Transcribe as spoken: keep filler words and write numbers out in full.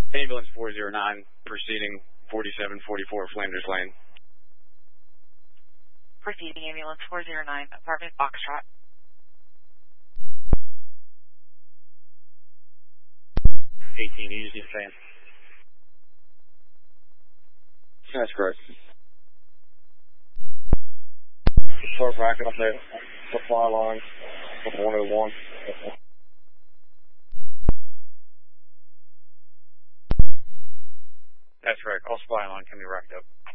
Ambulance four zero nine, proceeding forty-seven forty-four Flanders Lane. Proceeding ambulance four zero nine, apartment Foxtrot. eighteen, you just need a fan. That's correct. Start racking up that supply line with one oh one. That's correct. All supply line can be racked up.